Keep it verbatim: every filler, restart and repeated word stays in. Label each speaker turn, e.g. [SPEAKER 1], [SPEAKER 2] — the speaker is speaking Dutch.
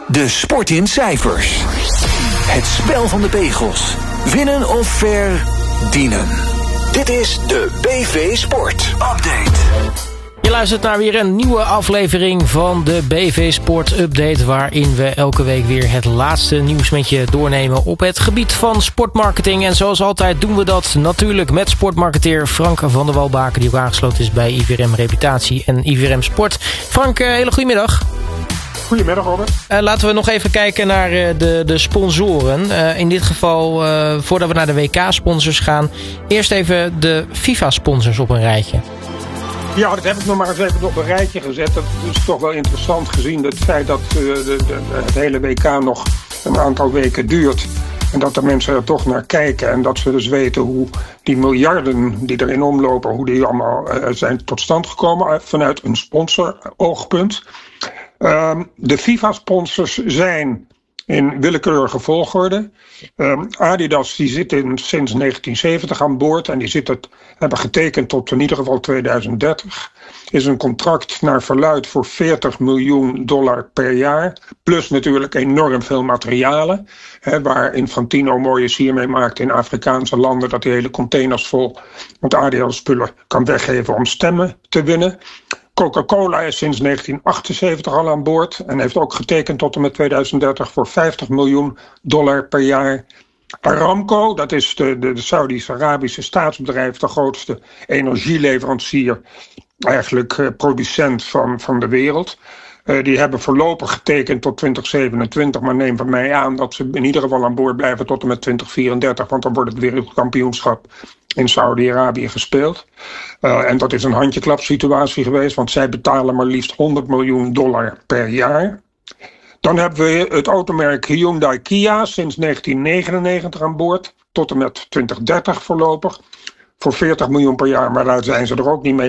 [SPEAKER 1] De Sport in Cijfers. Het spel van de pegels. Winnen of verdienen. Dit is de B V Sport Update.
[SPEAKER 2] Je luistert naar weer een nieuwe aflevering van de B V Sport Update, waarin we elke week weer het laatste nieuws met je doornemen op het gebied van sportmarketing. En zoals altijd doen we dat natuurlijk met sportmarketeer Frank van der Walbaken, die ook aangesloten is bij I V R M Reputatie en I V R M Sport. Frank, uh, hele goedemiddag.
[SPEAKER 3] Goedemiddag, Robert.
[SPEAKER 2] Uh, laten we nog even kijken naar uh, de, de sponsoren. Uh, in dit geval, uh, voordat we naar de W K-sponsors gaan, eerst even de FIFA-sponsors op een rijtje.
[SPEAKER 3] Ja, dat heb ik nog maar eens even op een rijtje gezet. Dat is toch wel interessant gezien het feit dat uh, de, de, het hele W K nog een aantal weken duurt. En dat de mensen er toch naar kijken. En dat ze dus weten hoe die miljarden die erin omlopen, hoe die allemaal uh, zijn tot stand gekomen vanuit een sponsor-oogpunt. Uh, de FIFA-sponsors zijn in willekeurige volgorde. Um, Adidas die zit in, sinds negentien zeventig aan boord en die zit het, hebben getekend tot in ieder geval tweeduizend dertig. Is een contract naar verluidt voor veertig miljoen dollar per jaar. Plus natuurlijk enorm veel materialen. Hè, waar Infantino mooie sier mee maakt in Afrikaanse landen. Dat hij hele containers vol met Adidas spullen kan weggeven om stemmen te winnen. Coca-Cola is sinds negentien achtenzeventig al aan boord en heeft ook getekend tot en met tweeduizend dertig voor vijftig miljoen dollar per jaar. Aramco, dat is de, de, de Saudi-Arabische staatsbedrijf, de grootste energieleverancier, eigenlijk uh, producent van, van de wereld. Uh, die hebben voorlopig getekend tot twintig zevenentwintig, maar neem van mij aan dat ze in ieder geval aan boord blijven tot en met twintig vierendertig, want dan wordt het wereldkampioenschap in Saudi-Arabië gespeeld. Uh, en dat is een handjeklapsituatie geweest, want zij betalen maar liefst honderd miljoen dollar per jaar. Dan hebben we het automerk Hyundai Kia sinds negentien negenennegentig aan boord, tot en met twintig dertig voorlopig. Voor veertig miljoen per jaar, maar daar zijn ze er ook niet mee